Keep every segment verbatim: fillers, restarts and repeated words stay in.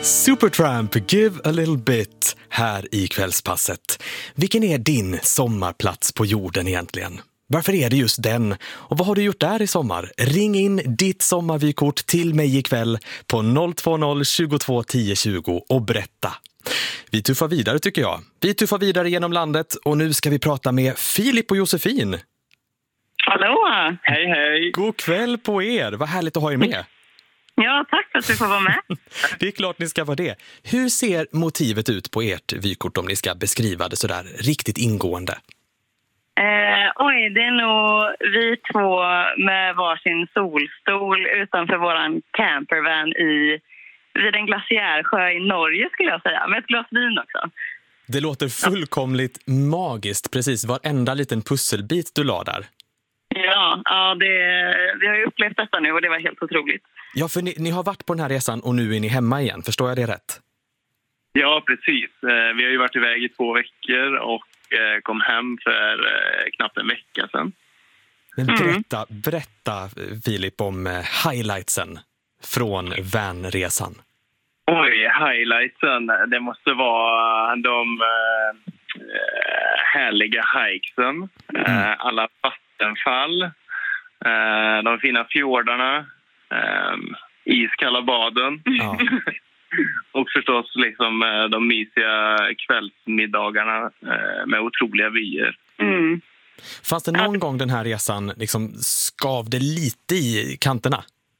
Supertramp, Give a little bit här i kvällspasset. Vilken är din sommarplats på jorden egentligen? Varför är det just den? Och vad har du gjort där i sommar? Ring in ditt sommarvykort till mig ikväll på noll två noll tjugotvå tio tjugo och berätta. Vi tuffar vidare tycker jag. Vi tuffar vidare genom landet och nu ska vi prata med Filip och Josefin. Hallå! Hej, hej! God kväll på er! Vad härligt att ha er med. Ja, tack för att du får vara med. Det är klart ni ska vara det. Hur ser motivet ut på ert vykort om ni ska beskriva det sådär riktigt ingående? Eh, oj, det är nog vi två med varsin solstol utanför våran campervan i, vid en glaciärsjö i Norge skulle jag säga. Med ett glas vin också. Det låter fullkomligt ja. magiskt, precis varenda liten pusselbit du la där. Ja, ja det, vi har ju upplevt detta nu och det var helt otroligt. Ja, för ni, ni har varit på den här resan och nu är ni hemma igen. Förstår jag det rätt? Ja, precis. Vi har ju varit iväg i två veckor och kom hem för knappt en vecka sedan. Men berätta, mm. berätta Filip om highlightsen från vanresan. Oj, highlightsen. Det måste vara de äh, härliga hikesen. Mm. Äh, alla vattenfall. Äh, de fina fjordarna. Um, iskalla baden ja. Och förstås liksom de mysiga kvällsmiddagarna uh, med otroliga vyer. Mm. Fanns det någon gång den här resan liksom skavde lite i kanterna?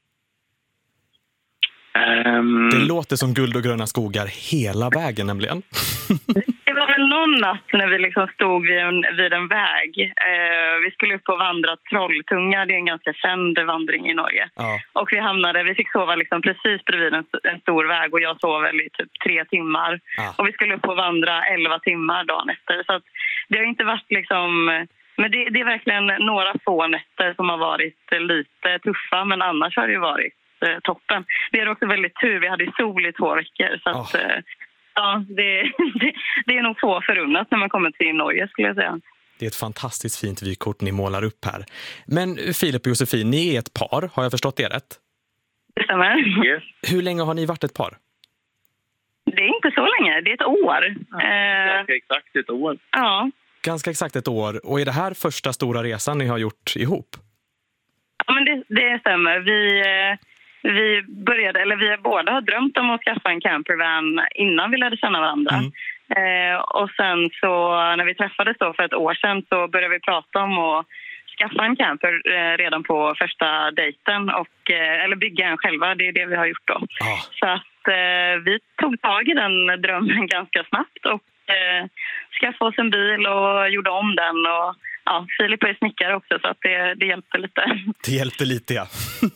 Um... Det låter som guld och gröna skogar hela vägen nämligen. Det var väl någon natt när vi liksom stod vid en, vid en väg. Eh, vi skulle upp och vandra Trolltunga. Det är en ganska känd vandring i Norge. Ja. Och vi hamnade, vi fick sova liksom precis bredvid en, en stor väg. Och jag sov väl i typ tre timmar. Ja. Och vi skulle upp och vandra elva timmar dagen efter. Så att det har inte varit liksom... Men det, det är verkligen några få nätter som har varit lite tuffa. Men annars har det ju varit eh, toppen. Vi hade också väldigt tur. Vi hade sol i två veckor. Så att... Oh. Eh, Ja, det, det, det är nog få förunnat när man kommer till Norge skulle jag säga. Det är ett fantastiskt fint vykort ni målar upp här. Men Filip och Josefin, ni är ett par, har jag förstått det rätt? Det stämmer. Yes. Hur länge har ni varit ett par? Det är inte så länge, det är ett år. Ja, ganska eh, exakt ett år. Ja. Ganska exakt ett år. Och är det här första stora resan ni har gjort ihop? Ja, men det, det stämmer. Vi... Eh, Vi började, eller vi båda har drömt om att skaffa en campervan innan vi lärde känna varandra. Mm. Eh, och sen så när vi träffades då för ett år sedan så började vi prata om att skaffa en camper eh, redan på första dejten. Och, eh, eller bygga en själva, det är det vi har gjort då. Ah. Så att eh, vi tog tag i den drömmen ganska snabbt och eh, skaffade oss en bil och gjorde om den och... Ja, Filip är snickare också så att det, det hjälpte lite. Det hjälpte lite, ja.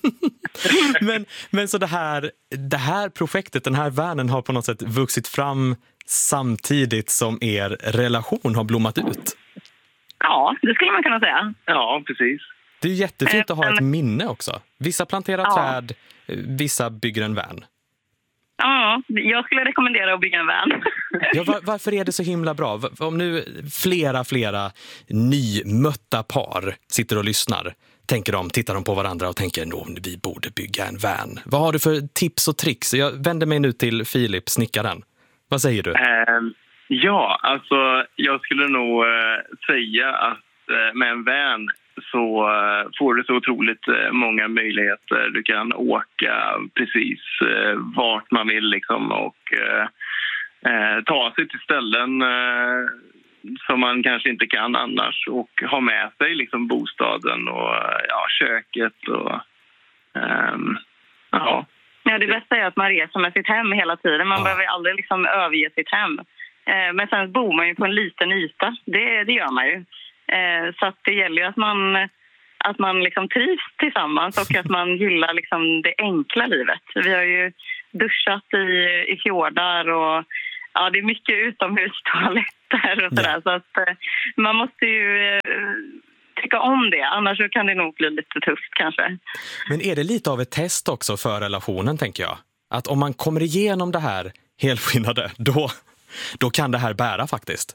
men, men så det här, det här projektet, den här vanen har på något sätt vuxit fram samtidigt som er relation har blommat ut. Ja, det skulle man kunna säga. Ja, precis. Det är jättefint att ha ett minne också. Vissa planterar ja. träd, vissa bygger en van. Ja, jag skulle rekommendera att bygga en van. Ja, var, varför är det så himla bra? Om nu flera, flera nymötta par sitter och lyssnar, tänker de, tittar de på varandra och tänker nå, vi borde bygga en van. Vad har du för tips och tricks? Jag vänder mig nu till Filip, snickaren. Vad säger du? Uh, ja, alltså jag skulle nog uh, säga att uh, med en van så uh, får du så otroligt uh, många möjligheter. Du kan åka precis uh, vart man vill liksom och uh, uh, ta sig till ställen uh, som man kanske inte kan annars och ha med sig liksom bostaden och uh, ja, köket och um, ja. Ja, det bästa är att man reser med sitt hem hela tiden. Man ja. behöver aldrig liksom överge sitt hem. Uh, men sen bor man ju på en liten yta. Det, det gör man ju. Så att det gäller ju att man, att man liksom trivs tillsammans och att man gillar liksom det enkla livet. Vi har ju duschat i, i fjordar och ja, det är mycket utomhustoaletter och sådär. Ja. Så att man måste ju tycka om det, annars så kan det nog bli lite tufft kanske. Men är det lite av ett test också för relationen, tänker jag? Att om man kommer igenom det här helskinnade, då, då kan det här bära faktiskt.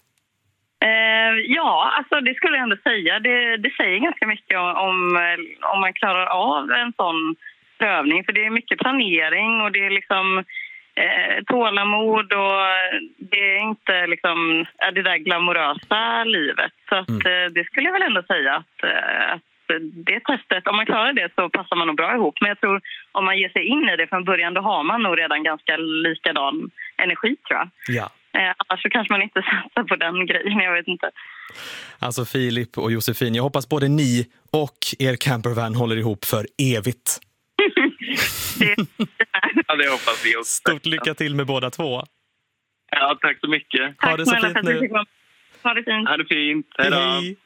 Ja, alltså det skulle jag ändå säga. Det, det säger ganska mycket om, om man klarar av en sån prövning. För det är mycket planering och det är liksom eh, tålamod och det är inte liksom det där glamorösa livet. Så att, mm. eh, det skulle jag väl ändå säga att, eh, att det testet, om man klarar det så passar man nog bra ihop. Men jag tror om man ger sig in i det från början, då har man nog redan ganska likadan energi, tror jag. Ja. Eh, annars så kanske man inte satsar på den grejen, jag vet inte. Alltså Filip och Josefin, jag hoppas både ni och er campervan håller ihop för evigt. det, ja, det hoppas vi också. Stort lycka till med båda två. Ja, tack så mycket. Tack ha det så fint nu. Ha det fint. Ha det fint. Hej då. Hej.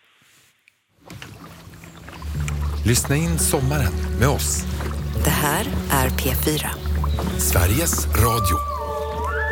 Lyssna in sommaren med oss. Det här är P fyra. Sveriges Radio.